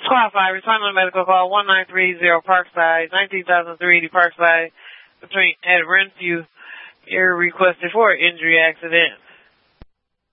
Squad 5, responding to medical call 1930 Parkside, 19,380 Parkside, between at Renfrew. You're requested for injury accident.